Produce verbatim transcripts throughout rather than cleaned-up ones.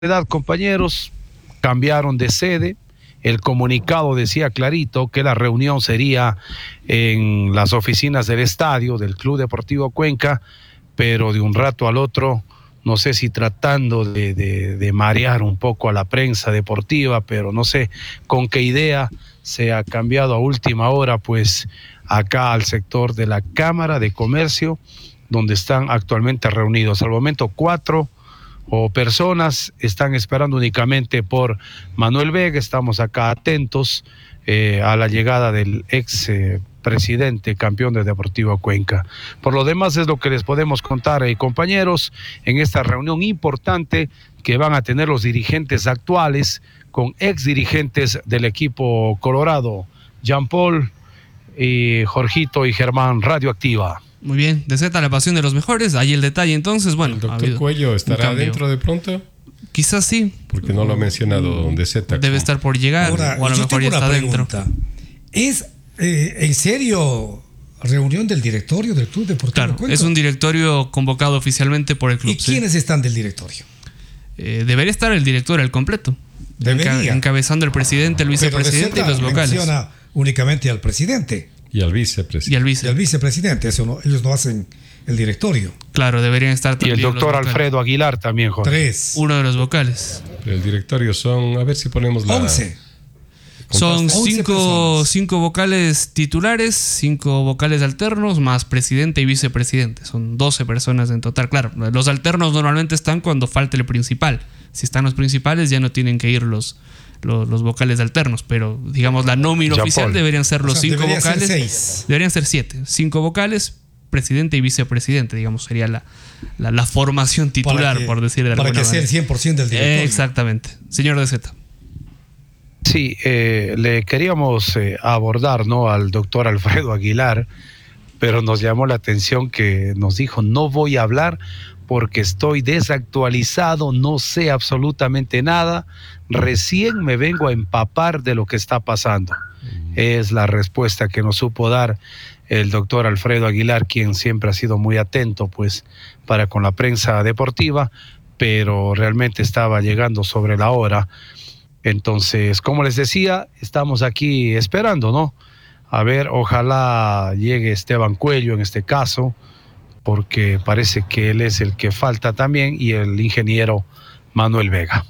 edad, compañeros, cambiaron de sede. El comunicado decía clarito que la reunión sería en las oficinas del estadio del Club Deportivo Cuenca, pero de un rato al otro, no sé si tratando de, de, de marear un poco a la prensa deportiva, pero no sé con qué idea se ha cambiado a última hora, pues acá al sector de la Cámara de Comercio, donde están actualmente reunidos. Al momento cuatro o personas están esperando únicamente por Manuel Vega. Estamos acá atentos eh, a la llegada del ex eh, presidente campeón de Deportivo Cuenca. Por lo demás es lo que les podemos contar, eh, compañeros, en esta reunión importante que van a tener los dirigentes actuales con ex dirigentes del equipo colorado, Jean Paul, y Jorgito y Germán Radioactiva. Muy bien, de Z la pasión de los mejores, ahí el detalle entonces, bueno. ¿El doctor Cuello estará dentro de pronto? Quizás sí. Porque no lo ha mencionado de Z. Debe estar por llegar, ahora, o a lo yo mejor tengo ya está una dentro. ¿Es eh, en serio reunión del directorio del Club Deportivo Claro, Cuenca? es un directorio convocado oficialmente por el club. ¿Y quiénes sí. están del directorio? Eh, debería estar el directorio al completo. Debería. Enca- encabezando el presidente, el vicepresidente Pero y los vocales. menciona únicamente al presidente. Y al vicepresidente. Y al vice. Y al vicepresidente, eso no, ellos no hacen el directorio. Claro, deberían estar Y también el doctor los vocales. Alfredo Aguilar también, Jorge. Tres. Uno de los vocales. El directorio son, a ver si ponemos la... Once. Son once cinco, personas. cinco vocales titulares, cinco vocales alternos, más presidente y vicepresidente. Son doce personas en total. Claro, los alternos normalmente están cuando falta el principal. Si están los principales ya no tienen que ir los, los, los vocales alternos. Pero digamos la nómina Jean oficial Paul. deberían ser los O sea, cinco debería ser vocales. seis. Deberían ser siete. Cinco vocales, presidente y vicepresidente, digamos, sería la, la, la formación titular, que, por decir de alguna Para que sea manera. el cien por ciento del directorio. Exactamente. Señor de Z. Sí, eh, le queríamos eh, abordar, ¿no?, al doctor Alfredo Aguilar, pero nos llamó la atención que nos dijo: no voy a hablar porque estoy desactualizado, no sé absolutamente nada, recién me vengo a empapar de lo que está pasando. Mm. Es la respuesta que nos supo dar el doctor Alfredo Aguilar, quien siempre ha sido muy atento, pues, para con la prensa deportiva, pero realmente estaba llegando sobre la hora. Entonces, como les decía, estamos aquí esperando, ¿no? A ver, ojalá llegue Esteban Cuello en este caso, porque parece que él es el que falta también, y el ingeniero Manuel Vega.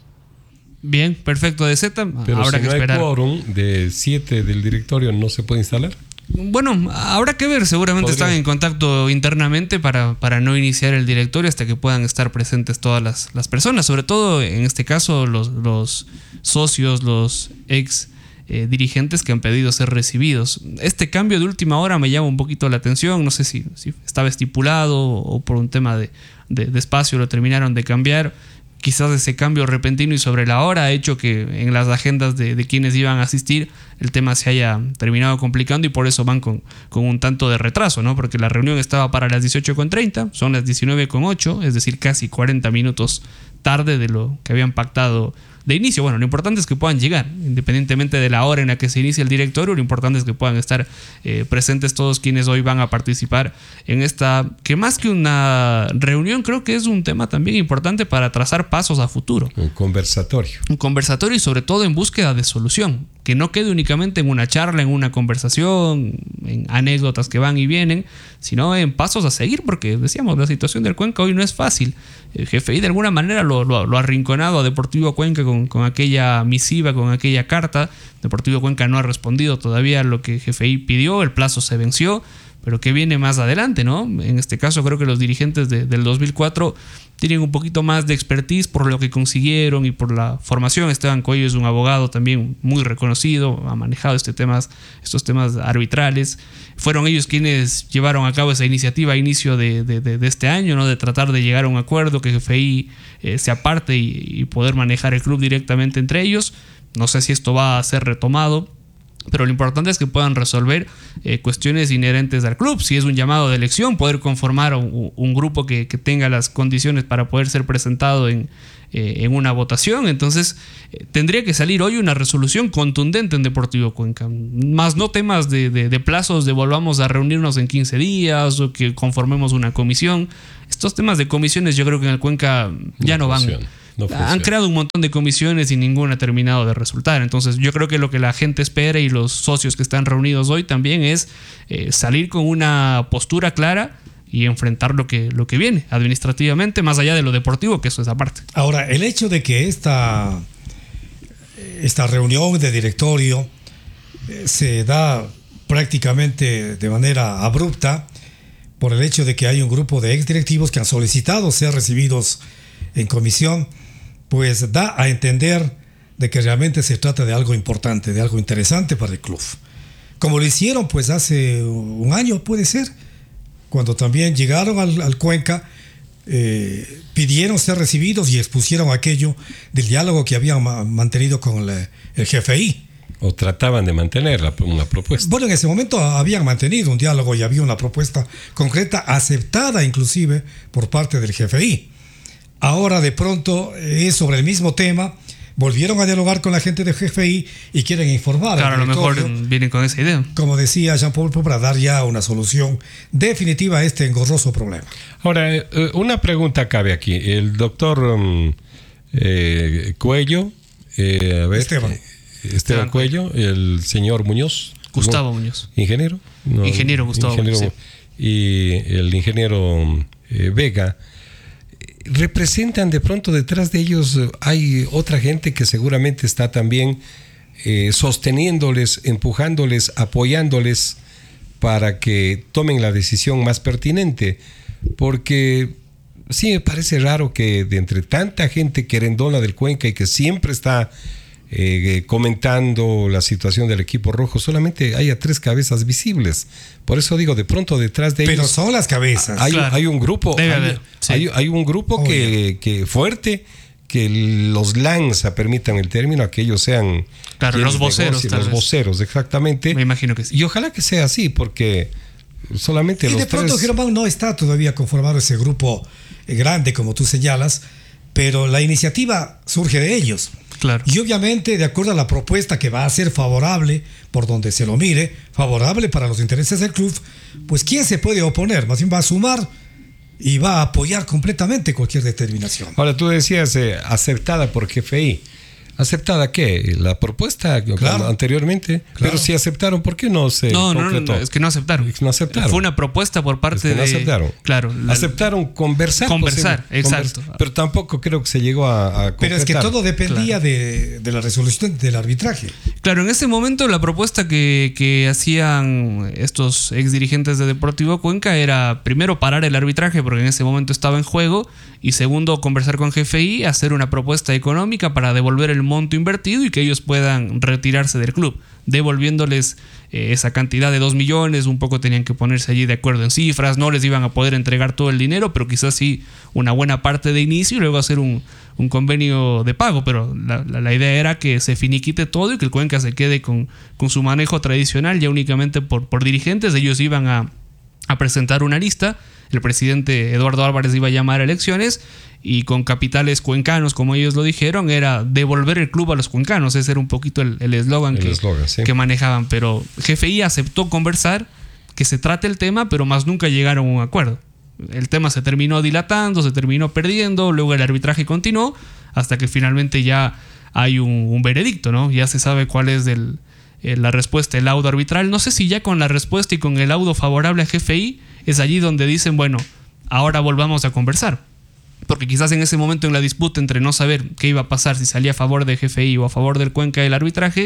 Bien, perfecto, de Z. Pero habrá si que no hay esperar. quórum de siete del directorio, ¿no se puede instalar? Bueno, habrá que ver, seguramente Podría. están en contacto internamente para, para no iniciar el directorio hasta que puedan estar presentes todas las, las personas, sobre todo en este caso los, los socios, los ex eh, dirigentes que han pedido ser recibidos. Este cambio de última hora me llama un poquito la atención, no sé si, si estaba estipulado o por un tema de, de, de espacio lo terminaron de cambiar. Quizás ese cambio repentino y sobre la hora ha hecho que en las agendas de, de quienes iban a asistir el tema se haya terminado complicando, y por eso van con, con un tanto de retraso, ¿no? Porque la reunión estaba para las dieciocho con treinta, son las diecinueve con ocho, es decir, casi cuarenta minutos tarde de lo que habían pactado de inicio. Bueno, lo importante es que puedan llegar, independientemente de la hora en la que se inicia el directorio. Lo importante es que puedan estar eh, presentes todos quienes hoy van a participar en esta, que más que una reunión, creo que es un tema también importante para trazar pasos a futuro. Un conversatorio. Un conversatorio y sobre todo en búsqueda de solución. Que no quede únicamente en una charla, en una conversación, en anécdotas que van y vienen, sino en pasos a seguir, porque decíamos, la situación del Cuenca hoy no es fácil. El G F I de alguna manera lo, lo, lo ha arrinconado a Deportivo Cuenca con, con aquella misiva, con aquella carta. Deportivo Cuenca no ha respondido todavía a lo que G F I pidió, el plazo se venció, pero ¿qué viene más adelante, no? En este caso creo que los dirigentes de, del dos mil cuatro tienen un poquito más de expertise por lo que consiguieron y por la formación. Esteban Cuello es un abogado también muy reconocido, ha manejado este temas, estos temas arbitrales. Fueron ellos quienes llevaron a cabo esa iniciativa a inicio de, de, de, de este año, ¿no? De tratar de llegar a un acuerdo, que G F I eh, se aparte y, y poder manejar el club directamente entre ellos. No sé si esto va a ser retomado, pero lo importante es que puedan resolver eh, cuestiones inherentes al club. Si es un llamado de elección, poder conformar un, un grupo que, que tenga las condiciones para poder ser presentado en, eh, en una votación. Entonces eh, tendría que salir hoy una resolución contundente en Deportivo Cuenca, más no temas de, de, de plazos de volvamos a reunirnos en quince días o que conformemos una comisión. Estos temas de comisiones yo creo que en el Cuenca ya no van, No han creado un montón de comisiones y ninguna ha terminado de resultar. Entonces yo creo que lo que la gente espera y los socios que están reunidos hoy también es eh, salir con una postura clara y enfrentar lo que, lo que viene administrativamente, más allá de lo deportivo, que eso es aparte. Ahora, el hecho de que esta, esta reunión de directorio eh, se da prácticamente de manera abrupta por el hecho de que hay un grupo de exdirectivos que han solicitado ser recibidos en comisión, pues da a entender de que realmente se trata de algo importante, de algo interesante para el club. Como lo hicieron pues hace un año, puede ser, cuando también llegaron al, al Cuenca, eh, pidieron ser recibidos y expusieron aquello del diálogo que habían ma- mantenido con el, el G F I. O trataban de mantener la, una propuesta. Bueno, en ese momento habían mantenido un diálogo y había una propuesta concreta, aceptada inclusive por parte del G F I. Ahora de pronto es sobre el mismo tema, volvieron a dialogar con la gente del G F I y quieren informar. Claro, a lo mejor vienen con esa idea. Como decía Jean-Paul, para dar ya una solución definitiva a este engorroso problema. Ahora, eh, una pregunta cabe aquí. El doctor um, eh, Cuello, eh, a ver, Esteban. eh, Esteban Cuello, el señor Muñoz. Gustavo Muñoz. ¿Ingeniero? No, ingeniero Gustavo ingeniero, Muñoz, sí. Y el ingeniero eh, Vega. Representan de pronto detrás de ellos, hay otra gente que seguramente está también eh, sosteniéndoles, empujándoles, apoyándoles para que tomen la decisión más pertinente, porque sí me parece raro que de entre tanta gente querendona del Cuenca y que siempre está eh, comentando la situación del equipo rojo, solamente haya tres cabezas visibles. Por eso digo, de pronto detrás de Pero ellos son las cabezas. hay, Claro. hay un grupo, Debe hay, haber, sí. hay, hay un grupo que, que fuerte, que los lanza, permitan el término, a que ellos sean Claro, quienes los voceros, negocien, tal los vez. voceros, exactamente. Me imagino que sí. Y ojalá que sea así, porque solamente Y los de pronto tres... Germán no está todavía conformado ese grupo eh, grande, como tú señalas, pero la iniciativa surge de ellos. Claro. Y obviamente, de acuerdo a la propuesta que va a ser favorable, por donde se lo mire, favorable para los intereses del club, pues ¿quién se puede oponer? Más bien va a sumar y va a apoyar completamente cualquier determinación. Ahora, tú decías eh, aceptada por G F I. ¿Aceptada qué? La propuesta Claro. anteriormente. Claro. Pero si aceptaron, ¿por qué no se No, no, concretó? no, es que no aceptaron. No aceptaron. Fue una propuesta por parte Es que no de... aceptaron. Claro. la- Aceptaron conversar. Conversar, posible, exacto. conversar, pero tampoco creo que se llegó a, a Pero es que concretar. todo dependía de, de la resolución del arbitraje. Claro, en ese momento la propuesta que, que hacían estos ex dirigentes de Deportivo Cuenca era primero parar el arbitraje porque en ese momento estaba en juego y segundo conversar con G F I, hacer una propuesta económica para devolver el monto invertido y que ellos puedan retirarse del club, devolviéndoles eh, esa cantidad de dos millones, un poco tenían que ponerse allí de acuerdo en cifras, no les iban a poder entregar todo el dinero, pero quizás sí una buena parte de inicio y luego hacer un, un convenio de pago, pero la, la, la idea era que se finiquite todo y que el Cuenca se quede con, con su manejo tradicional ya únicamente por, por dirigentes. Ellos iban a, a presentar una lista, el presidente Eduardo Álvarez iba a llamar a elecciones y con capitales cuencanos, como ellos lo dijeron, era devolver el club a los cuencanos. Ese era un poquito el eslogan El que, eslogan, sí. que manejaban, pero G F I aceptó conversar, que se trate el tema, pero más nunca llegaron a un acuerdo. El tema se terminó dilatando, se terminó perdiendo, luego el arbitraje continuó, hasta que finalmente ya hay un, un veredicto, ¿no? Ya se sabe cuál es el, eh, la respuesta, el laudo arbitral. No sé si ya con la respuesta y con el laudo favorable a G F I es allí donde dicen, bueno, ahora volvamos a conversar. Porque quizás en ese momento en la disputa entre no saber qué iba a pasar, si salía a favor de G F I o a favor del Cuenca el arbitraje,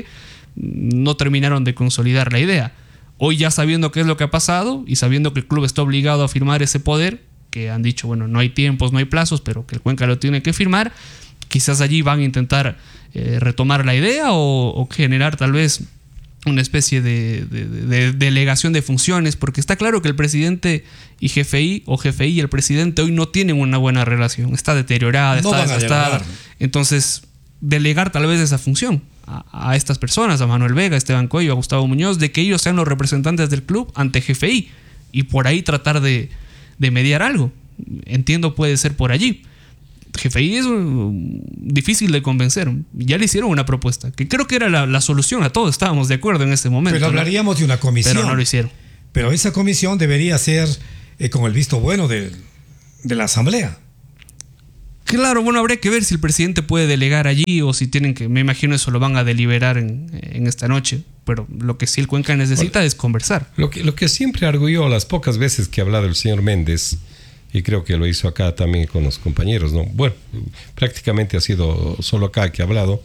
no terminaron de consolidar la idea. Hoy ya sabiendo qué es lo que ha pasado y sabiendo que el club está obligado a firmar ese poder, que han dicho, bueno, no hay tiempos, no hay plazos, pero que el Cuenca lo tiene que firmar, quizás allí van a intentar eh, retomar la idea o, o generar tal vez una especie de, de, de, de delegación de funciones, porque está claro que el presidente y G F I o G F I y el presidente hoy no tienen una buena relación, está deteriorada, No está van a desgastada. dialogar. Entonces, delegar tal vez esa función a, a estas personas, a Manuel Vega, a Esteban Cuello, a Gustavo Muñoz, de que ellos sean los representantes del club ante G F I y por ahí tratar de, de mediar algo. Entiendo, puede ser por allí. G F I es um, difícil de convencer. Ya le hicieron una propuesta, que creo que era la, la solución a todo. Estábamos de acuerdo en ese momento. Pero hablaríamos ¿no? de una comisión. Pero no lo hicieron. Pero esa comisión debería ser eh, con el visto bueno de, de la asamblea. Claro, bueno, habría que ver si el presidente puede delegar allí o si tienen que, me imagino eso lo van a deliberar en, en esta noche. Pero lo que sí el Cuenca necesita bueno, es conversar. Lo que, lo que siempre arguyó las pocas veces que ha hablado el señor Méndez, y creo que lo hizo acá también con los compañeros, ¿no? Bueno, prácticamente ha sido solo acá que ha hablado.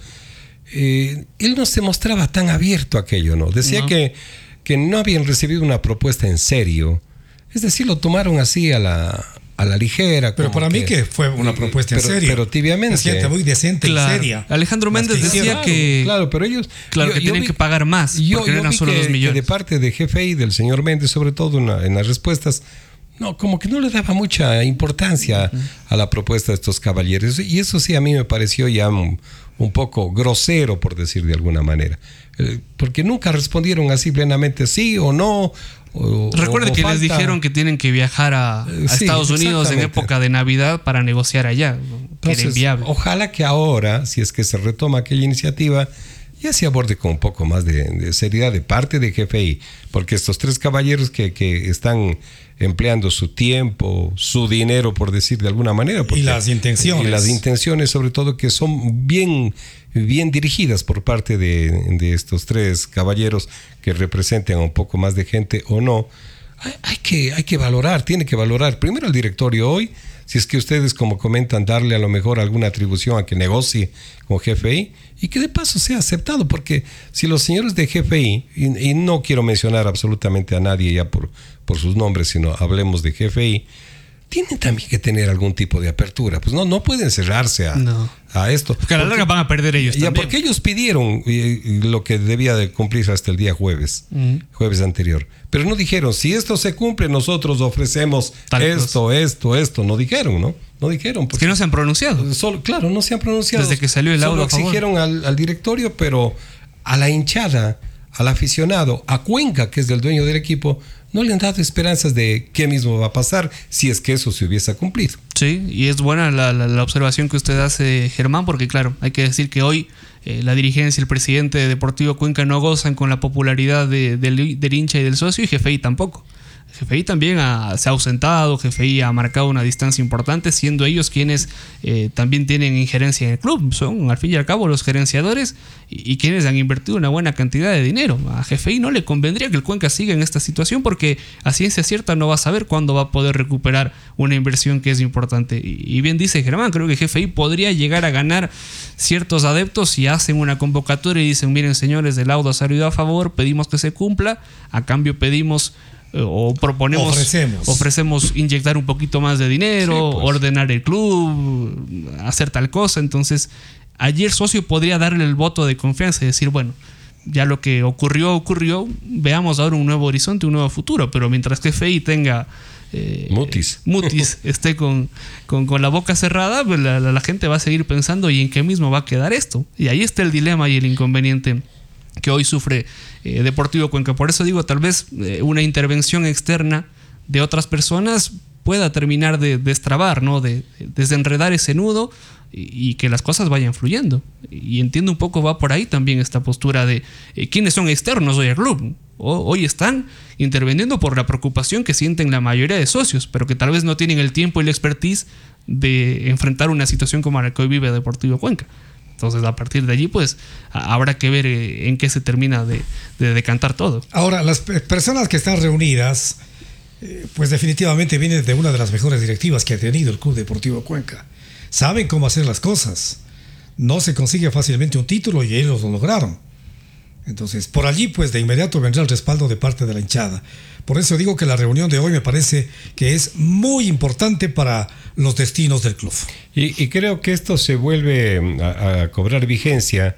Eh, él no se mostraba tan abierto a aquello, ¿no? Decía no. Que, que no habían recibido una propuesta en serio. Es decir, lo tomaron así a la... a la ligera. Pero para que, mí que fue una propuesta pero, en serio. Pero tibiamente. Es gente muy decente claro. y seria. Alejandro Méndez que decía claro, que... Claro, pero ellos... Claro, yo, que yo tienen vi, que pagar más, yo, porque yo no eran vi solo que, dos millones. Que de parte de G F I, del señor Méndez, sobre todo en, en las respuestas, no, como que no le daba mucha importancia uh-huh. a la propuesta de estos caballeros. Y eso sí a mí me pareció ya un, un poco grosero, por decir de alguna manera. Eh, porque nunca respondieron así plenamente sí o no. O, Recuerde o que falta... les dijeron que tienen que viajar a, a sí, Estados Unidos en época de Navidad para negociar allá. Entonces, era inviable. Ojalá que ahora, si es que se retoma aquella iniciativa, ya se aborde con un poco más de, de seriedad de parte de G F I, porque estos tres caballeros que, que están empleando su tiempo, su dinero, por decir de alguna manera. Porque, y las intenciones. Y las intenciones, sobre todo, que son bien, bien dirigidas por parte de, de estos tres caballeros que representan a un poco más de gente o no. Hay, hay, que, hay que valorar, tiene que valorar primero el directorio hoy, si es que ustedes, como comentan, darle a lo mejor alguna atribución a que negocie con G F I y que de paso sea aceptado, porque si los señores de G F I, y, y no quiero mencionar absolutamente a nadie ya por, por sus nombres, sino hablemos de G F I, tienen también que tener algún tipo de apertura. Pues no, no pueden cerrarse a, no. a esto. Porque a la larga van a perder ellos ya también. Porque ellos pidieron y, y lo que debía de cumplirse hasta el día jueves, uh-huh. jueves anterior. Pero no dijeron, si esto se cumple, nosotros ofrecemos Tal esto, cosa. esto, esto. No dijeron, ¿no? No dijeron. Es que no se han pronunciado. Solo, claro, no se han pronunciado. Desde que salió el audio. Solo exigieron al, al directorio, pero a la hinchada, al aficionado, a Cuenca, que es el dueño del equipo, no le han dado esperanzas de qué mismo va a pasar si es que eso se hubiese cumplido. Sí, y es buena la, la, la observación que usted hace, Germán, porque claro, hay que decir que hoy eh, la dirigencia y el presidente de Deportivo Cuenca no gozan con la popularidad de, del, del hincha y del socio, y G F I tampoco. G F I también ha, se ha ausentado, G F I ha marcado una distancia importante, siendo ellos quienes eh, también tienen injerencia en el club. Son, al fin y al cabo, los gerenciadores y, y quienes han invertido una buena cantidad de dinero. A G F I no le convendría que el Cuenca siga en esta situación porque a ciencia cierta no va a saber cuándo va a poder recuperar una inversión que es importante. Y, y bien dice Germán, creo que G F I podría llegar a ganar ciertos adeptos si hacen una convocatoria y dicen, miren señores, el laudo ha salido a favor, pedimos que se cumpla, a cambio pedimos... o proponemos ofrecemos. ofrecemos inyectar un poquito más de dinero, sí, pues. ordenar el club, hacer tal cosa. Entonces allí el socio podría darle el voto de confianza y decir, bueno, ya lo que ocurrió, ocurrió, veamos ahora un nuevo horizonte, un nuevo futuro. Pero mientras que F I tenga eh, mutis, mutis esté con, con, con la boca cerrada, pues la, la, la gente va a seguir pensando y en qué mismo va a quedar esto. Y ahí está el dilema y el inconveniente que hoy sufre eh, Deportivo Cuenca. Por eso digo, tal vez eh, una intervención externa de otras personas pueda terminar de destrabar, ¿no? De, de desenredar ese nudo y, y que las cosas vayan fluyendo. Y entiendo un poco, va por ahí también esta postura de eh, quiénes son externos hoy al club. O, hoy están interviniendo por la preocupación que sienten la mayoría de socios, pero que tal vez no tienen el tiempo y la expertise de enfrentar una situación como la que hoy vive Deportivo Cuenca. Entonces, a partir de allí, pues, habrá que ver en qué se termina de, de decantar todo. Ahora, las personas que están reunidas, pues definitivamente vienen de una de las mejores directivas que ha tenido el Club Deportivo Cuenca. Saben cómo hacer las cosas. No se consigue fácilmente un título y ellos lo lograron. Entonces, por allí, pues, de inmediato vendrá el respaldo de parte de la hinchada. Por eso digo que la reunión de hoy me parece que es muy importante para los destinos del club. Y, y creo que esto se vuelve a, a cobrar vigencia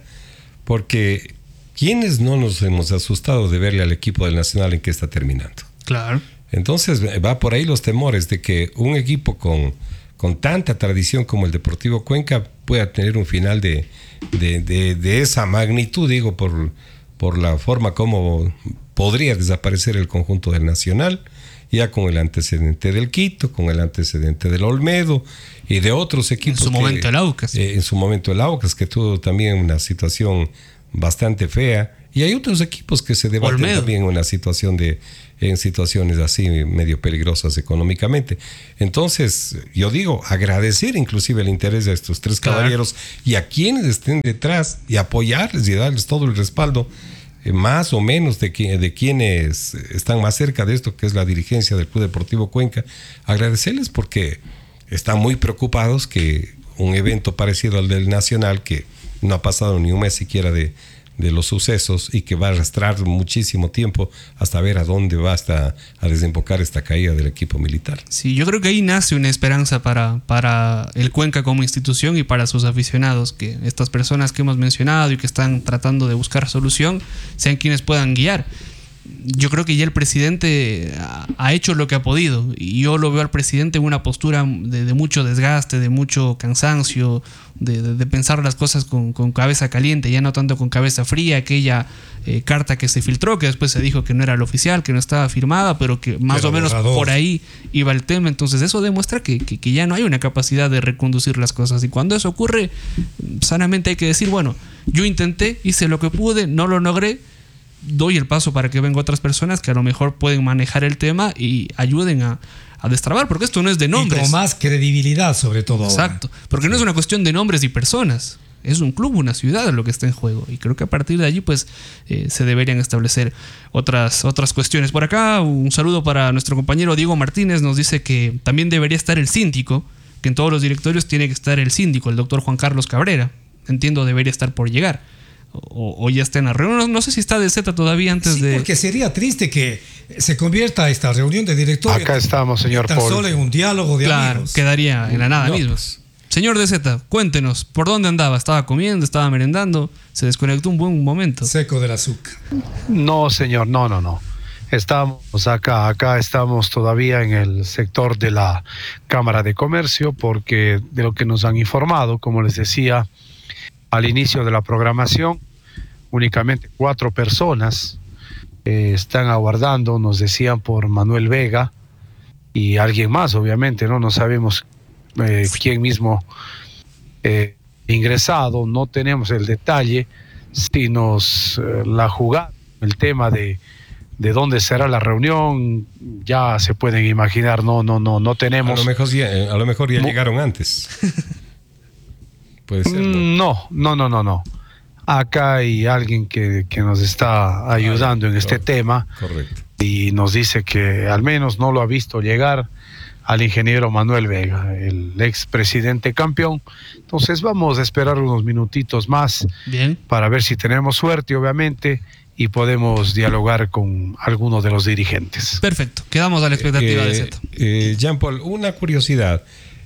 porque ¿quiénes no nos hemos asustado de verle al equipo del Nacional en qué está terminando? Claro. Entonces va por ahí los temores de que un equipo con, con tanta tradición como el Deportivo Cuenca pueda tener un final de, de, de, de esa magnitud, digo, por, por la forma como podría desaparecer el conjunto del Nacional, ya con el antecedente del Quito, con el antecedente del Olmedo y de otros equipos. En su que, momento el Aucas. Eh, en su momento el Aucas, que tuvo también una situación bastante fea. Y hay otros equipos que se debaten Olmedo. También en una situación de en situaciones así medio peligrosas económicamente. Entonces, yo digo, agradecer inclusive el interés de estos tres Claro. caballeros y a quienes estén detrás y apoyarles y darles todo el respaldo, eh, más o menos de, que, de quienes están más cerca de esto, que es la dirigencia del Club Deportivo Cuenca. Agradecerles porque están muy preocupados que un evento parecido al del Nacional, que no ha pasado ni un mes siquiera de, de los sucesos y que va a arrastrar muchísimo tiempo hasta ver a dónde va hasta a desembocar esta caída del equipo militar. Sí, yo creo que ahí nace una esperanza para, para el Cuenca como institución y para sus aficionados, que estas personas que hemos mencionado y que están tratando de buscar solución sean quienes puedan guiar. Yo creo que ya el presidente ha, ha hecho lo que ha podido, y yo lo veo al presidente en una postura de, de mucho desgaste, de mucho cansancio, de, de, de pensar las cosas con, con cabeza caliente, ya no tanto con cabeza fría. Aquella eh, carta que se filtró, que después se dijo que no era la oficial, que no estaba firmada, pero que más Pero o menos borrador. por ahí iba el tema. Entonces eso demuestra que, que, que ya no hay una capacidad de reconducir las cosas, y cuando eso ocurre, sanamente hay que decir, bueno, yo intenté, hice lo que pude, no lo logré, doy el paso para que vengan otras personas que a lo mejor pueden manejar el tema y ayuden a, a destrabar, porque esto no es de nombres. Y con más credibilidad, sobre todo. ahora. Exacto, porque no es una cuestión de nombres y personas, es un club, una ciudad lo que está en juego, y creo que a partir de allí pues eh, se deberían establecer otras, otras cuestiones. Por acá un saludo para nuestro compañero Diego Martínez, nos dice que también debería estar el síndico, que en todos los directorios tiene que estar el síndico, el doctor Juan Carlos Cabrera, entiendo debería estar por llegar. O, o ya está en la reunión, no, no sé si está de Z todavía antes Sí, de... porque sería triste que se convierta esta reunión de directorio Acá estamos, señor tan Paul. solo en un diálogo de Claro, amigos. quedaría en la nada No, mismo. pues. Señor de Z, cuéntenos, ¿por dónde andaba? ¿Estaba comiendo? ¿Estaba merendando? ¿Se desconectó un buen momento? Seco del azúcar. No, señor, no, no, no. Estamos acá, acá estamos todavía en el sector de la Cámara de Comercio, porque de lo que nos han informado, como les decía al inicio de la programación, únicamente cuatro personas eh, están aguardando, nos decían por Manuel Vega y alguien más, obviamente, no, no sabemos eh, quién mismo eh, ingresado, no tenemos el detalle, si nos eh, la jugada, el tema de, de dónde será la reunión, ya se pueden imaginar, no, no, no, no A tenemos. lo mejor ya, a lo mejor ya Mo- llegaron antes. Puede ser, ¿no? Mm, No, no, no, no, no. Acá hay alguien que, que nos está ayudando Ah, en este correcto. tema Correcto. y nos dice que al menos no lo ha visto llegar al ingeniero Manuel Vega, el expresidente campeón. Entonces vamos a esperar unos minutitos más Bien. para ver si tenemos suerte, obviamente, y podemos dialogar con algunos de los dirigentes. Perfecto, quedamos a la expectativa Eh, de Z. eh, Jean Paul, una curiosidad.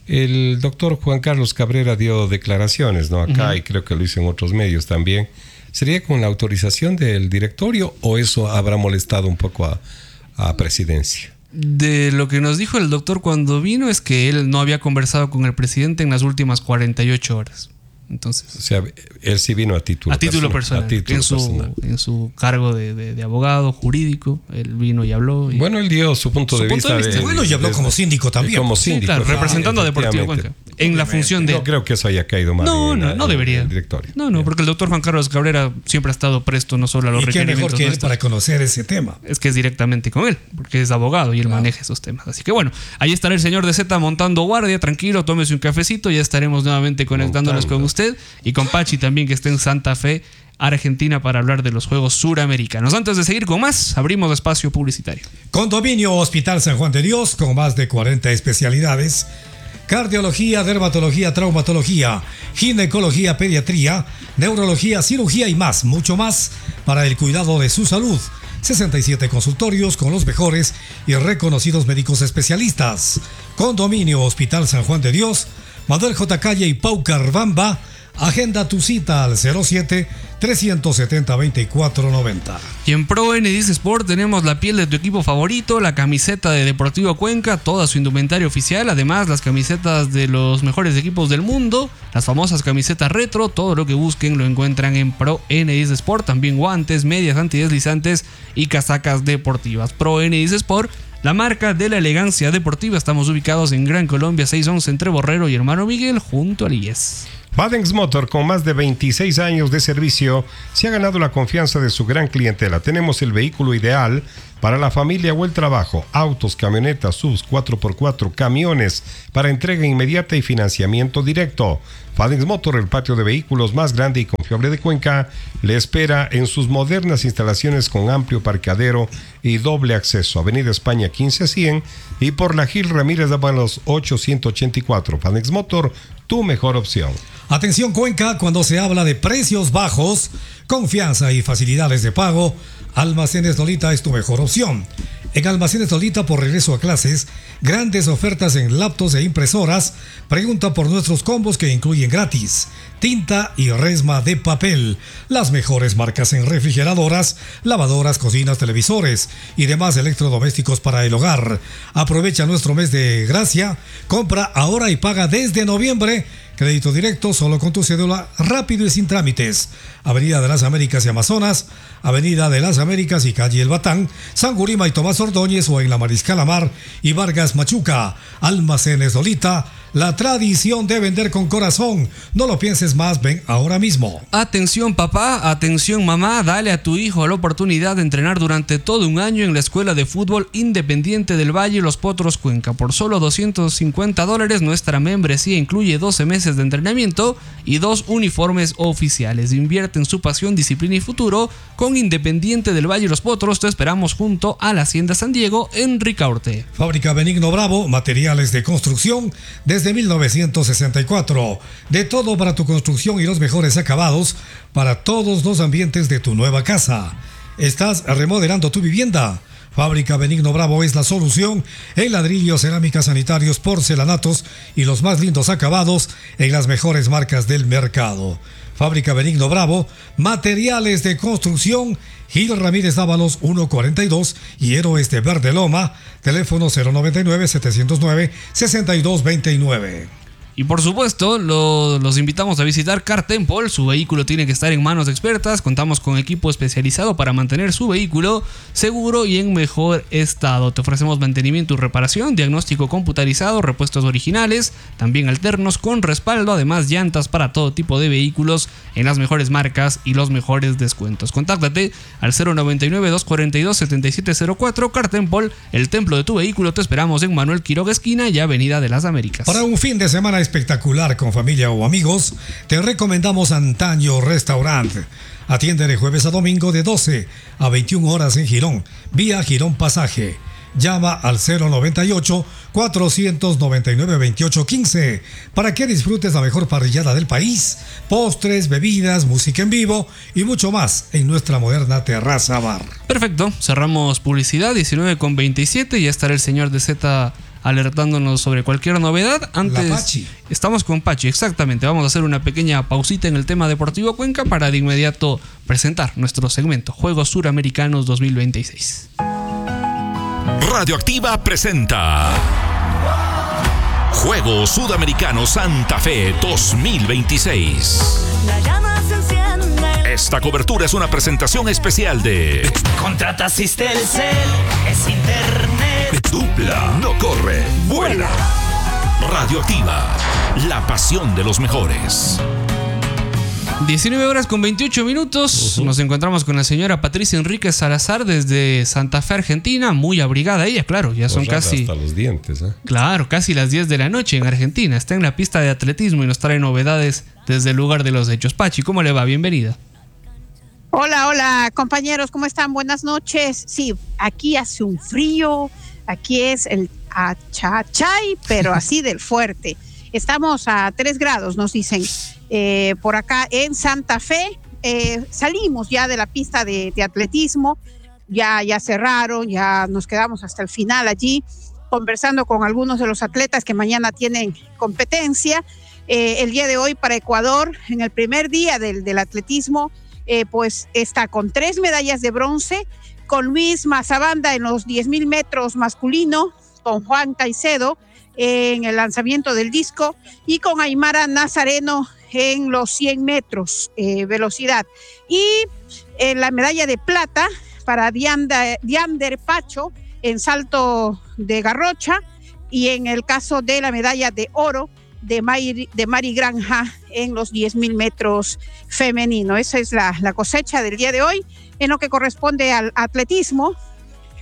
El doctor Juan Carlos Cabrera dio declaraciones, ¿no? Acá, Ujú. y creo que lo hizo en otros medios también. ¿Sería con la autorización del directorio o eso habrá molestado un poco a, a presidencia? De lo que nos dijo el doctor cuando vino es que él no había conversado con el presidente en las últimas cuarenta y ocho horas. Entonces, O sea, él sí vino a título a título personal, a título en, su, personal. en su cargo de, de- de abogado jurídico, él vino y habló. Y, Bueno, él dio su punto Su de punto vista. de vista. Bueno, y habló desde- como síndico también. Como sí, síndico. claro, claro, representando a Deportivo efectivamente. Cuenca. En la función de... No creo que eso haya caído mal. No, en no, la- no en debería. el directorio. No, no, porque el doctor Juan Carlos Cabrera siempre ha estado presto no solo a los ¿Y qué requerimientos mejor que él nuestros, para conocer ese tema? es que es directamente con él, porque es abogado y él maneja esos temas. Así que bueno, ahí estará el señor de Z montando guardia, tranquilo, tómese un cafecito, ya estaremos nuevamente conectándonos Montando. con usted y con Pachi también, que está en Santa Fe, Argentina, para hablar de los Juegos Suramericanos. Antes de seguir con más, abrimos espacio publicitario. Condominio Hospital San Juan de Dios, con más de cuarenta especialidades: cardiología, dermatología, traumatología, ginecología, pediatría, neurología, cirugía y más, mucho más para el cuidado de su salud. sesenta y siete consultorios con los mejores y reconocidos médicos especialistas. Condominio Hospital San Juan de Dios, Manuel J. Calle y Pau Carvamba. Agenda tu cita al cero siete, tres siete cero, veinticuatro noventa. Y en Pro N Dice Sport tenemos la piel de tu equipo favorito, la camiseta de Deportivo Cuenca, toda su indumentaria oficial, además las camisetas de los mejores equipos del mundo, las famosas camisetas retro, todo lo que busquen lo encuentran en Pro N Dice Sport, también guantes, medias antideslizantes y casacas deportivas. Pro N Dice Sport, la marca de la elegancia deportiva. Estamos ubicados en Gran Colombia seiscientos once entre Borrero y Hermano Miguel, junto al I E S. Badengs Motor, con más de veintiséis años de servicio, se ha ganado la confianza de su gran clientela. Tenemos el vehículo ideal para la familia o el trabajo, autos, camionetas, subs, cuatro por cuatro, camiones para entrega inmediata y financiamiento directo. Fadex Motor, el patio de vehículos más grande y confiable de Cuenca, le espera en sus modernas instalaciones con amplio parqueadero y doble acceso. Avenida España quince cien y por la Gil Ramírez de Avalos ochocientos ochenta y cuatro. Fadex Motor, tu mejor opción. Atención Cuenca, cuando se habla de precios bajos, confianza y facilidades de pago, Almacenes Lolita es tu mejor opción. En Almacenes Lolita, por regreso a clases, grandes ofertas en laptops e impresoras. Pregunta por nuestros combos que incluyen gratis tinta y resma de papel, las mejores marcas en refrigeradoras, lavadoras, cocinas, televisores y demás electrodomésticos para el hogar. Aprovecha nuestro mes de gracia, compra ahora y paga desde noviembre. Crédito directo solo con tu cédula, rápido y sin trámites. Avenida de las Américas y Amazonas, Avenida de las Américas y Calle El Batán, San Gurima y Tomás Ordóñez, o en la Mariscal Amar y Vargas Machuca. Almacenes Lolita, la tradición de vender con corazón. No lo pienses más, ven ahora mismo. Atención papá, atención mamá, dale a tu hijo la oportunidad de entrenar durante todo un año en la Escuela de Fútbol Independiente del Valle Los Potros Cuenca. Por solo doscientos cincuenta dólares, nuestra membresía incluye doce meses de entrenamiento y dos uniformes oficiales. Invierte en su pasión, disciplina y futuro con Independiente del Valle Los Potros. Te esperamos junto a la Hacienda San Diego en Ricaurte. Fábrica Benigno Bravo, materiales de construcción desde mil novecientos sesenta y cuatro. De todo para tu construcción y los mejores acabados para todos los ambientes de tu nueva casa. ¿Estás remodelando tu vivienda? Fábrica Benigno Bravo es la solución en ladrillos, cerámicas, sanitarios, porcelanatos y los más lindos acabados en las mejores marcas del mercado. Fábrica Benigno Bravo, materiales de construcción, Gil Ramírez Dávalos ciento cuarenta y dos y Héroes de Verde Loma, teléfono cero noventa y nueve, setecientos nueve, sesenta y dos veintinueve. Y por supuesto, lo, los invitamos a visitar Car Temple. Su vehículo tiene que estar en manos expertas. Contamos con equipo especializado para mantener su vehículo seguro y en mejor estado. Te ofrecemos mantenimiento y reparación, diagnóstico computarizado, repuestos originales, también alternos con respaldo, además llantas para todo tipo de vehículos en las mejores marcas y los mejores descuentos. Contáctate al cero noventa y nueve, doscientos cuarenta y dos, setenta y siete cero cuatro. Car Temple, el templo de tu vehículo. Te esperamos en Manuel Quiroga esquina y Avenida de las Américas. Para un fin de semana espectacular con familia o amigos, te recomendamos Antaño Restaurant. Atiende de jueves a domingo de doce a veintiuna horas en Girón, vía Girón Pasaje. Llama al cero noventa y ocho, cuatrocientos noventa y nueve, veintiocho quince para que disfrutes la mejor parrillada del país, postres, bebidas, música en vivo y mucho más en nuestra moderna terraza bar. Perfecto, cerramos publicidad, diecinueve con veintisiete. Ya estará el señor de Z alertándonos sobre cualquier novedad. Antes, La Pachi. Estamos con Pachi, exactamente. Vamos a hacer una pequeña pausita en el tema Deportivo Cuenca para de inmediato presentar nuestro segmento Juegos Suramericanos dos mil veintiséis. Radioactiva presenta Juegos Sudamericanos Santa Fe dos mil veintiséis. La llama se enciende. Esta cobertura es una presentación especial de Contrata Sistelcel, es internet. Dupla, no corre, vuela. Radioactiva, la pasión de los mejores. diecinueve horas con veintiocho minutos. Uh-huh. Nos encontramos con la señora Patricia Enríquez Salazar desde Santa Fe, Argentina. Muy abrigada ella, claro. Ya son Borrada casi... hasta los dientes, ¿eh? Claro, casi las diez de la noche en Argentina. Está en la pista de atletismo y nos trae novedades desde el lugar de los hechos. Pachi, ¿cómo le va? Bienvenida. Hola, hola, compañeros, ¿cómo están? Buenas noches. Sí, aquí hace un frío. Aquí es el achachay, pero así del fuerte. Estamos a tres grados, nos dicen. Eh, por acá en Santa Fe, eh, salimos ya de la pista de, de atletismo, ya, ya cerraron, ya nos quedamos hasta el final allí, conversando con algunos de los atletas que mañana tienen competencia. Eh, el día de hoy para Ecuador, en el primer día del, del atletismo, eh, pues está con tres medallas de bronce, con Luis Mazabanda en los diez mil metros masculino, con Juan Caicedo en el lanzamiento del disco y con Aymara Nazareno en los cien metros eh, velocidad. Y eh, la medalla de plata para Dianda, Diander Pacho en salto de garrocha, y en el caso de la medalla de oro de Mari, de Mari Granja en los diez mil metros femenino. Esa es la, la cosecha del día de hoy. En lo que corresponde al atletismo,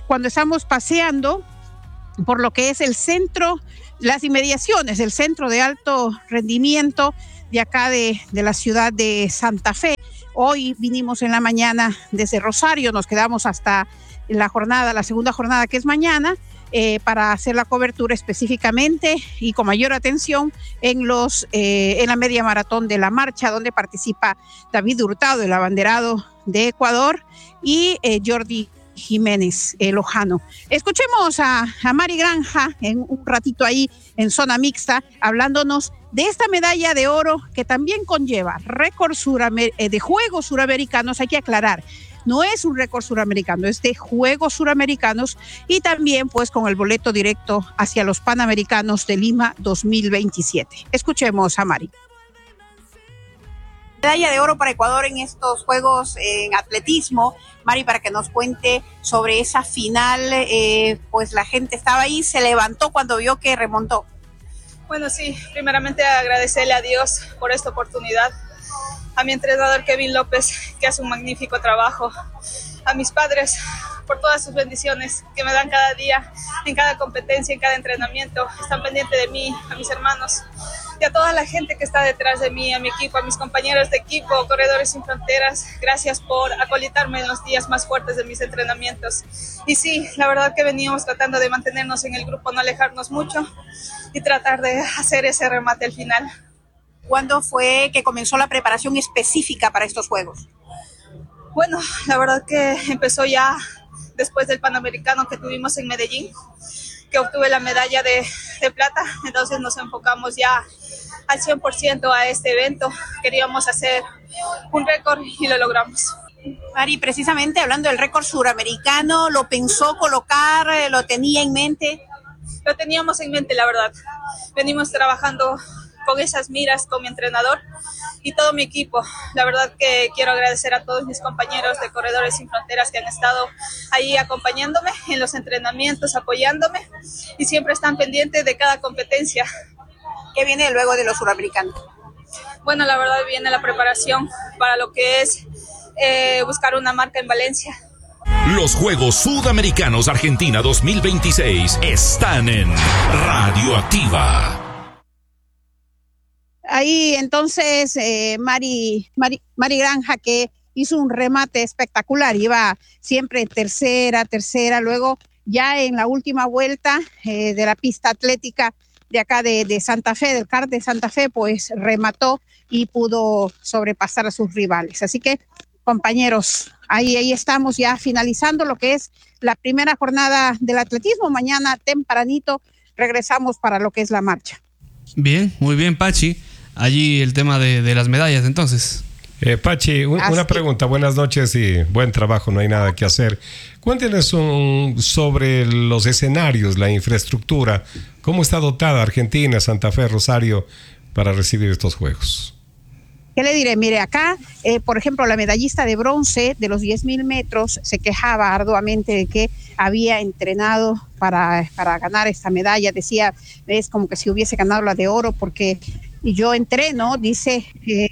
cuando estamos paseando por lo que es el centro, las inmediaciones del centro de alto rendimiento de acá de, de la ciudad de Santa Fe. Hoy vinimos en la mañana desde Rosario, nos quedamos hasta la jornada, la segunda jornada que es mañana, eh, para hacer la cobertura específicamente y con mayor atención en, los, eh, en la media maratón de la marcha, donde participa David Hurtado, el abanderado de Ecuador, y eh, Jordi Jiménez eh, Lojano. Escuchemos a, a Mari Granja en un ratito ahí en zona mixta, hablándonos de esta medalla de oro que también conlleva récord suramer- eh, de Juegos Suramericanos. Hay que aclarar, no es un récord suramericano, es de Juegos Suramericanos, y también pues con el boleto directo hacia los Panamericanos de Lima dos mil veintisiete. Escuchemos a Mari. Medalla de oro para Ecuador en estos Juegos en atletismo. Mari, para que nos cuente sobre esa final, eh, pues la gente estaba ahí, se levantó cuando vio que remontó. Bueno, sí, primeramente agradecerle a Dios por esta oportunidad, a mi entrenador Kevin López, que hace un magnífico trabajo, a mis padres por todas sus bendiciones que me dan cada día, en cada competencia, en cada entrenamiento, están pendientes de mí, a mis hermanos y a toda la gente que está detrás de mí, a mi equipo, a mis compañeros de equipo, Corredores Sin Fronteras. Gracias por acolitarme en los días más fuertes de mis entrenamientos. Y sí, la verdad que veníamos tratando de mantenernos en el grupo, no alejarnos mucho y tratar de hacer ese remate al final. ¿Cuándo fue que comenzó la preparación específica para estos Juegos? Bueno, la verdad que empezó ya después del Panamericano que tuvimos en Medellín, que obtuve la medalla de, de plata. Entonces nos enfocamos ya al cien por ciento a este evento. Queríamos hacer un récord y lo logramos. Mari, precisamente hablando del récord suramericano, ¿lo pensó colocar, lo tenía en mente? Lo teníamos en mente, la verdad. Venimos trabajando con esas miras con mi entrenador y todo mi equipo. La verdad que quiero agradecer a todos mis compañeros de Corredores Sin Fronteras que han estado ahí acompañándome en los entrenamientos, apoyándome y siempre están pendientes de cada competencia. ¿Qué viene luego de los suramericanos? Bueno, la verdad viene la preparación para lo que es eh, buscar una marca en Valencia. Los Juegos Sudamericanos Argentina dos mil veintiséis están en Radioactiva. Ahí entonces eh, Mari, Mari, Mari Granja, que hizo un remate espectacular, iba siempre tercera, tercera, luego ya en la última vuelta eh, de la pista atlética de acá de, de Santa Fe, del C A R de Santa Fe, pues remató y pudo sobrepasar a sus rivales. Así que, compañeros, ahí, ahí estamos ya finalizando lo que es la primera jornada del atletismo. Mañana tempranito regresamos para lo que es la marcha. Bien, muy bien, Pachi. Allí el tema de, de las medallas, entonces. Eh, Pachi, un, una pregunta. Buenas noches y buen trabajo, no hay nada que hacer. Cuéntenos un, sobre los escenarios, la infraestructura. ¿Cómo está dotada Argentina, Santa Fe, Rosario para recibir estos Juegos? ¿Qué le diré? Mire, acá, eh, por ejemplo, la medallista de bronce de los diez mil metros se quejaba arduamente de que había entrenado para, para ganar esta medalla. Decía, es como que si hubiese ganado la de oro, porque yo entreno, dice, eh,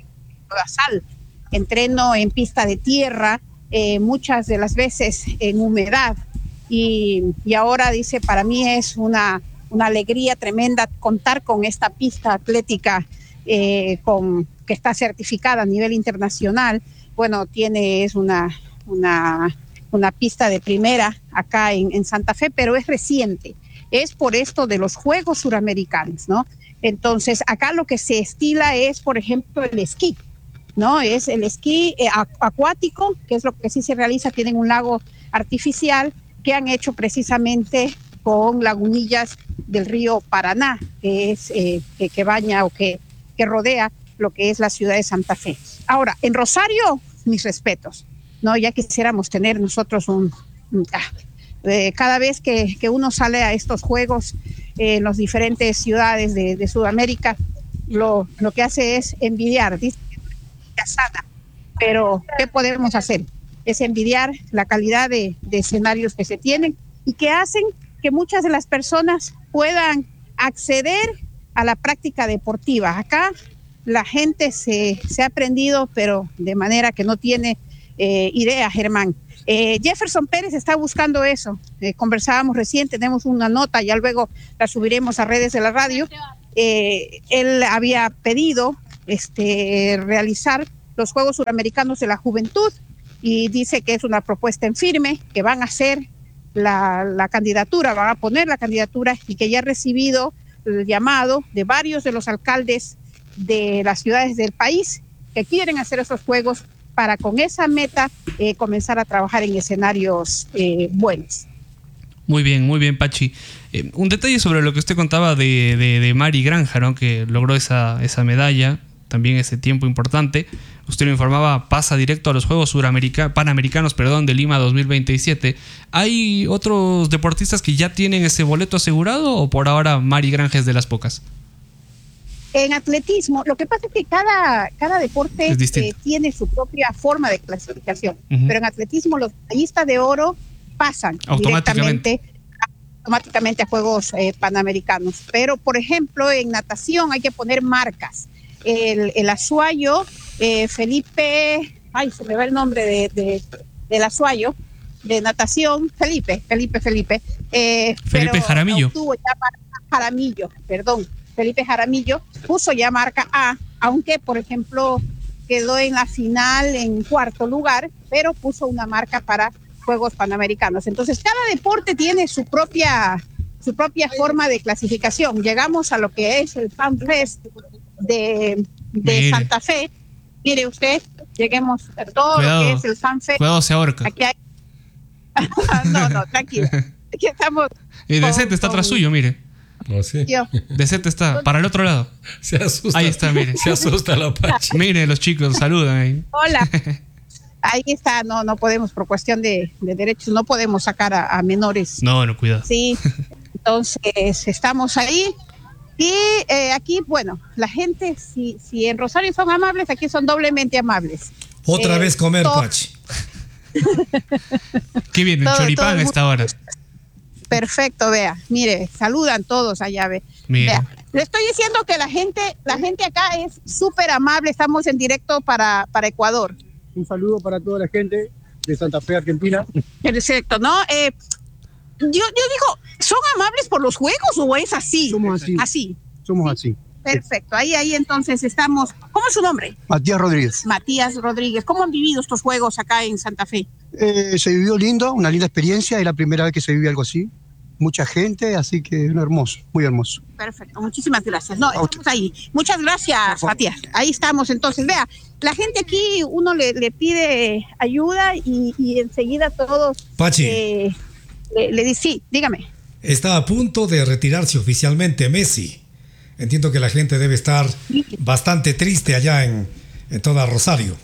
sal, entreno en pista de tierra, eh, muchas de las veces en humedad. Y, y ahora dice, para mí es una, una alegría tremenda contar con esta pista atlética eh, con, que está certificada a nivel internacional. Bueno, tiene, es una, una, una pista de primera acá en, en Santa Fe, pero es reciente. Es por esto de los Juegos Suramericanos, ¿no? Entonces, acá lo que se estila es, por ejemplo, el esquí, ¿no? Es el esquí eh, acuático, que es lo que sí se realiza. Tienen un lago artificial que han hecho precisamente con lagunillas del río Paraná, que es eh, que, que baña o que, que rodea lo que es la ciudad de Santa Fe. Ahora, en Rosario, mis respetos, ¿no? Ya quisiéramos tener nosotros un... un ah, eh, cada vez que, que uno sale a estos juegos eh, en las diferentes ciudades de, de Sudamérica, lo, lo que hace es envidiar, dice que es sana, pero ¿qué podemos hacer? Es envidiar la calidad de, de escenarios que se tienen y que hacen que muchas de las personas puedan acceder a la práctica deportiva. Acá la gente se, se ha aprendido, pero de manera que no tiene eh, iré a Germán. Eh, Jefferson Pérez está buscando eso. Eh, conversábamos recién, tenemos una nota, ya luego la subiremos a redes de la radio. Eh, él había pedido este, realizar los Juegos Suramericanos de la Juventud y dice que es una propuesta en firme, que van a hacer la, la candidatura, van a poner la candidatura y que ya ha recibido el llamado de varios de los alcaldes de las ciudades del país que quieren hacer esos Juegos para con esa meta eh, comenzar a trabajar en escenarios eh, buenos. Muy bien, muy bien, Pachi. Eh, un detalle sobre lo que usted contaba de, de, de Mari Granja, ¿no? Que logró esa, esa medalla, también ese tiempo importante. Usted lo informaba, pasa directo a los Juegos Suramericanos, Panamericanos, perdón, de Lima dos mil veintisiete. ¿Hay otros deportistas que ya tienen ese boleto asegurado o por ahora Mari Granja es de las pocas? En atletismo, lo que pasa es que cada, cada deporte eh, tiene su propia forma de clasificación, uh-huh. pero en atletismo los medallistas de oro pasan automáticamente. directamente automáticamente a Juegos eh, Panamericanos. Pero, por ejemplo, en natación hay que poner marcas. El, el azuayo, eh, Felipe, ay, se me va el nombre de, de, del azuayo, de natación, Felipe, Felipe, Felipe. Eh, Felipe pero Jaramillo. Obtuvo ya Jaramillo, perdón. Felipe Jaramillo puso ya marca A, aunque por ejemplo quedó en la final en cuarto lugar, pero puso una marca para Juegos Panamericanos. Entonces cada deporte tiene su propia su propia forma de clasificación. Llegamos a lo que es el Fan Fest de, de Santa Fe. Mire usted, lleguemos a todo cuidado, lo que es el Fan Fest. Cuidado, se ahorca. Aquí hay... no, no, tranquilo. Aquí estamos. Y de set está atrás suyo, mire. Oh, sí. De set está para el otro lado. Se asusta. Ahí está, mire. Se asusta la Pachi. Mire, los chicos saludan ahí. Hola. Ahí está, no, no podemos, por cuestión de, de derechos, no podemos sacar a, a menores. No, no, cuidado. Sí, entonces estamos ahí. Y eh, aquí, bueno, la gente, si, si en Rosario son amables, aquí son doblemente amables. Otra eh, vez comer, todo, Pachi. Qué bien, el todo, choripán a esta hora. Perfecto, vea, mire, saludan todos allá, ve. Vea, le estoy diciendo que la gente, la gente acá es súper amable, estamos en directo para, para Ecuador. Un saludo para toda la gente de Santa Fe, Argentina. Perfecto, ¿no? Eh, yo, yo digo, ¿son amables por los juegos o es así? Somos así. Así. Somos así. Perfecto, ahí, ahí entonces estamos. ¿Cómo es su nombre? Matías Rodríguez. Matías Rodríguez. ¿Cómo han vivido estos juegos acá en Santa Fe? Eh, se vivió lindo, una linda experiencia, es la primera vez que se vive algo así. Mucha gente, así que es hermoso, muy hermoso. Perfecto, muchísimas gracias. No, estamos ahí. Muchas gracias, Matías. Ahí estamos entonces. Vea, la gente aquí, uno le, le pide ayuda y, y enseguida todos... Pachi. Eh, le, le dice, sí, dígame. Está a punto de retirarse oficialmente Messi. Entiendo que la gente debe estar bastante triste allá en, en toda Rosario.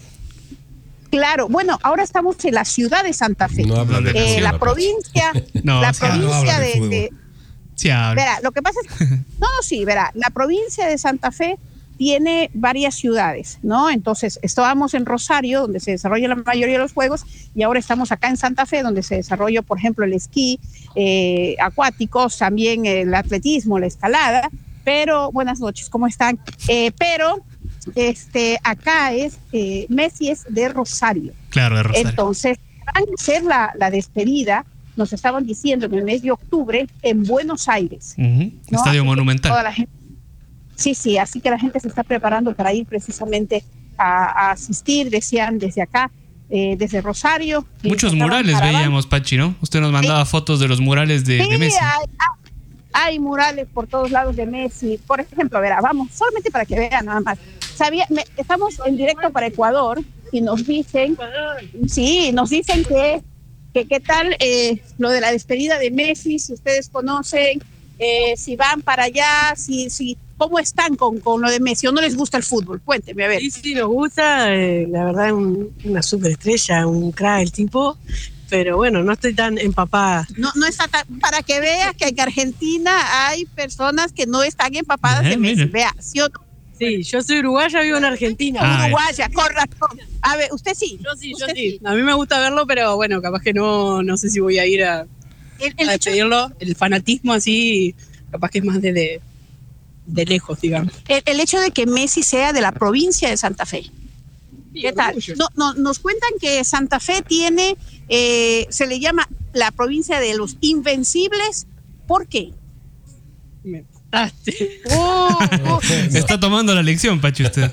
Claro, bueno, ahora estamos en la ciudad de Santa Fe. No hablan de eh, la provincia, no, la o sea, provincia no de, de, de sí, verá, lo que pasa es que, no, no, sí, verá, la provincia de Santa Fe tiene varias ciudades, ¿no? Entonces, estábamos en Rosario, donde se desarrolla la mayoría de los juegos, y ahora estamos acá en Santa Fe, donde se desarrolla, por ejemplo, el esquí eh, acuáticos, también el atletismo, la escalada. Pero, buenas noches, ¿cómo están? Eh, pero este acá es, eh, Messi es de Rosario. Claro, de Rosario. Entonces, van a hacer la, la despedida, nos estaban diciendo, en el mes de octubre, en Buenos Aires. Uh-huh. ¿no? Estadio Así Monumental. Toda la gente, sí, sí, así que la gente se está preparando para ir precisamente a, a asistir, decían desde acá, eh, desde Rosario. Muchos murales veíamos, Pachi, ¿no? Usted nos mandaba sí. fotos de los murales de, sí, de Messi. Hay, hay murales por todos lados de Messi. Por ejemplo, verá, vamos, solamente para que vean nada más. Sabía, me, estamos en directo para Ecuador y nos dicen, sí, nos dicen que, que qué tal eh, lo de la despedida de Messi, si ustedes conocen, eh, si van para allá, si, si, ¿cómo están con, con lo de Messi? ¿O no les gusta el fútbol? Cuénteme, a ver. Sí, sí, nos gusta, eh, la verdad, un, una superestrella, un crack el tipo. Pero bueno, no estoy tan empapada. No, no está tan, para que veas que en Argentina hay personas que no están empapadas de Messi. Vea, ¿sí o no? Sí, yo soy uruguaya, vivo en Argentina. Ah, uruguaya, con razón. A ver, usted sí. Yo sí, yo sí. sí. A mí me gusta verlo, pero bueno, capaz que no, no sé si voy a ir a, el, el a despedirlo. Hecho... El fanatismo así, capaz que es más de, de, de lejos, digamos. El, el hecho de que Messi sea de la provincia de Santa Fe. ¿Qué tal? No, no, nos cuentan que Santa Fe tiene, eh, se le llama la provincia de los invencibles. ¿Por qué? Me mataste. Oh, oh. Está tomando la lección, Pachi, usted.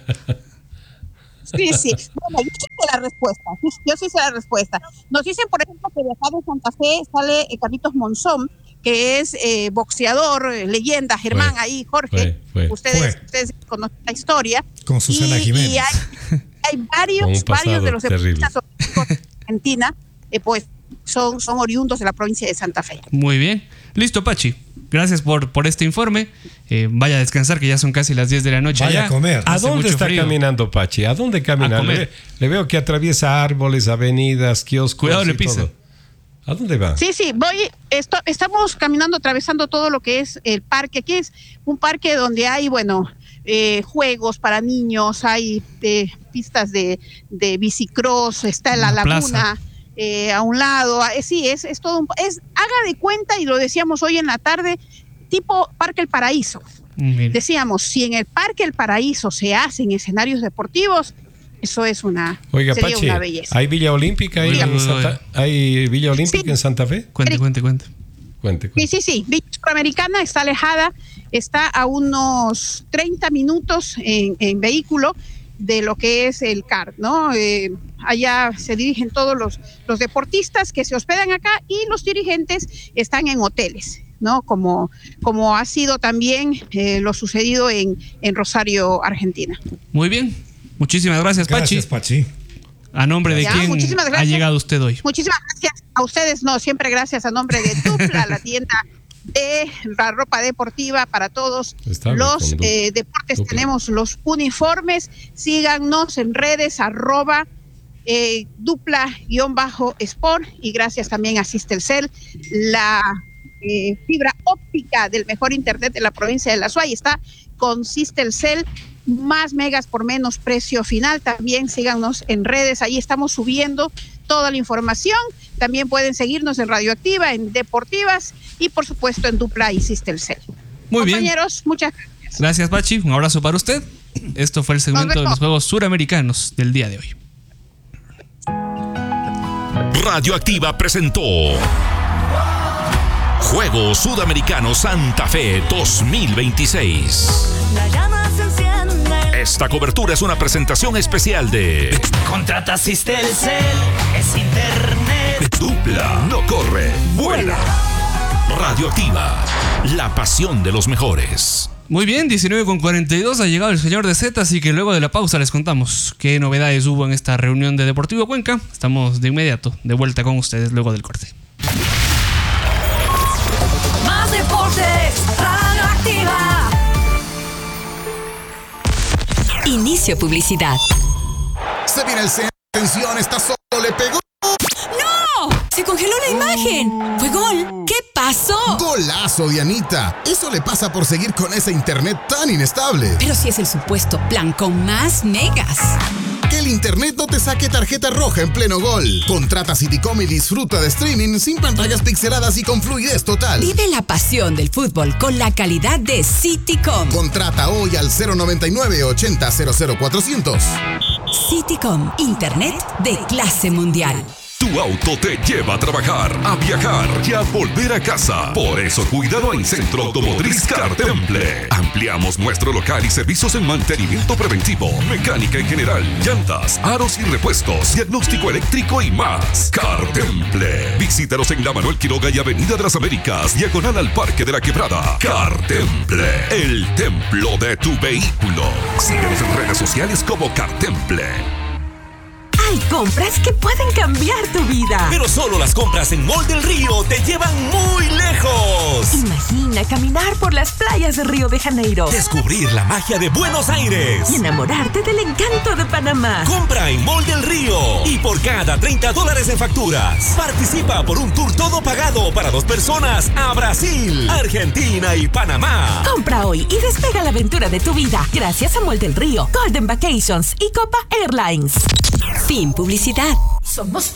Sí, sí. Bueno, yo sí sé la respuesta. Sí, yo sí sé la respuesta. Nos dicen, por ejemplo, que de acá de Santa Fe sale eh, Carlitos Monzón, que es eh, boxeador, eh, leyenda, Germán, Fue, ahí, Jorge. fue, fue. Ustedes, Fue. ustedes conocen la historia. Con Susana y, Jiménez. Y hay, hay Con varios, un pasado varios de los terrible. deportistas olímpicos de Argentina, eh, pues son, son oriundos de la provincia de Santa Fe. Muy bien. Listo, Pachi. Gracias por, por este informe. Eh, vaya a descansar, que ya son casi las diez de la noche. Vaya allá. a comer. ¿A Hace dónde mucho está frío. caminando Pachi? ¿A dónde camina? A comer. Le, le veo que atraviesa árboles, avenidas, kioscos. Cuidado, y le pisa. todo. ¿A dónde va? Sí, sí, voy, esto, estamos caminando, atravesando todo lo que es el parque. Aquí es un parque donde hay, bueno, eh, juegos para niños, hay eh, pistas de, de bicicross, está la Una laguna eh, a un lado. Eh, sí, es, es todo un... Es, haga de cuenta, y lo decíamos hoy en la tarde, tipo Parque El Paraíso. Mire. Decíamos, si en el Parque El Paraíso se hacen escenarios deportivos, eso es una, Oiga, sería Pachi, una belleza. ¿hay Villa Olímpica ahí Oiga, en Santa, ¿hay Villa Olímpica Sí. en Santa Fe? Cuente, cuente, cuente. Cuente, Sí, cuente. sí, sí. Villa Suramericana está alejada, está a unos treinta minutos en, en vehículo de lo que es el C A R, ¿no? Eh, allá se dirigen todos los, los deportistas que se hospedan acá, y los dirigentes están en hoteles, ¿no? Como, como ha sido también eh, lo sucedido en, en Rosario, Argentina. Muy bien. Muchísimas gracias, Pachi. Gracias, Pachi. A nombre de Ya, quién muchísimas ha gracias. llegado usted hoy. Muchísimas gracias a ustedes, no, siempre gracias a nombre de Dupla, la tienda de la ropa deportiva para todos Está bien, los con Du- eh, deportes. Dupla. Tenemos los uniformes, síganos en redes, arroba eh, dupla-sport, y gracias también a Sistelcel, la eh, fibra óptica del mejor internet de la provincia de La Suay. Está con Sistelcel, más megas por menos precio final. También síganos en redes, ahí estamos subiendo toda la información. También pueden seguirnos en Radioactiva, en Deportivas, y por supuesto en Dupla y Sistelcel. Muy bien. Compañeros, muchas gracias. Gracias, Pachi. Un abrazo para usted. Esto fue el segmento de vemos. los Juegos Suramericanos del día de hoy. Radioactiva presentó Juegos Sudamericanos Santa Fe dos mil veintiséis. La llama se enciende. Esta cobertura es una presentación especial de Contrata Sistelcel, es internet. Dupla, no corre, vuela. Radioactiva, la pasión de los mejores. Muy bien, diecinueve con cuarenta y dos ha llegado el señor de Z, así que luego de la pausa les contamos qué novedades hubo en esta reunión de Deportivo Cuenca. Estamos de inmediato de vuelta con ustedes luego del corte. Más deportes, Radioactiva. Inicio publicidad. Se viene el centro. Atención, está solo, le pegó. ¡No! ¡Se congeló la imagen! ¡Fue gol! ¿Qué pasó? Golazo, Dianita. Eso le pasa por seguir con ese internet tan inestable. Pero si es el supuesto plan con más megas. Que el internet no te saque tarjeta roja en pleno gol. Contrata Citycom y disfruta de streaming sin pantallas pixeladas y con fluidez total. Vive la pasión del fútbol con la calidad de Citycom. Contrata hoy al cero noventa y nueve ochenta cero cero cuatrocientos. Citycom, internet de clase mundial. Tu auto te lleva a trabajar, a viajar y a volver a casa. Por eso, cuídalo en Centro Automotriz Cartemple. Ampliamos nuestro local y servicios en mantenimiento preventivo, mecánica en general, llantas, aros y repuestos, diagnóstico eléctrico y más. Cartemple. Visítanos en la Manuel Quiroga y Avenida de las Américas, diagonal al Parque de la Quebrada. Cartemple, el templo de tu vehículo. Síguenos en redes sociales como Cartemple. Hay compras que pueden cambiar tu vida. Pero solo las compras en Mall del Río te llevan muy lejos. Imagina caminar por las playas de Río de Janeiro. Descubrir la magia de Buenos Aires. Y enamorarte del encanto de Panamá. Compra en Mall del Río. Y por cada treinta dólares en facturas, participa por un tour todo pagado para dos personas a Brasil, Argentina y Panamá. Compra hoy y despega la aventura de tu vida. Gracias a Mall del Río, Golden Vacations y Copa Airlines. Fin publicidad. Somos